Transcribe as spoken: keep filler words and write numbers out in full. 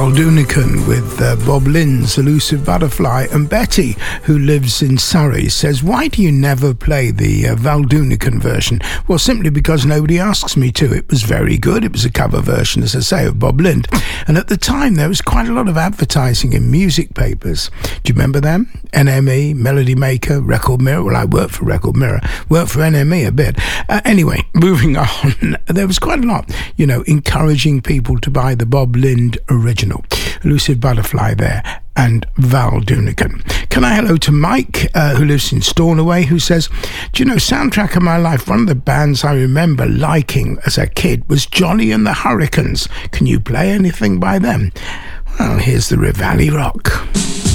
Val Doonican with uh, Bob Lynn's Elusive Butterfly. And Betty, who lives in Surrey, says, why do you never play the uh, Val Doonican version? Well, simply because nobody asks me to. It was very good. It was a cover version, as I say, of Bob Lynn. And at the time, there was quite a lot of advertising in music papers. Do you remember them? N M E, Melody Maker, Record Mirror. Well, I worked for Record Mirror, worked for N M E a bit. Uh, anyway, moving on. There was quite a lot, you know, encouraging people to buy the Bob Lynn original. Elusive Butterfly there, and Val Doonican. Can I hello to Mike, uh, who lives in Stornoway, who says, do you know, soundtrack of my life, one of the bands I remember liking as a kid was Johnny and the Hurricanes. Can you play anything by them? Well, here's the Rivali Rock.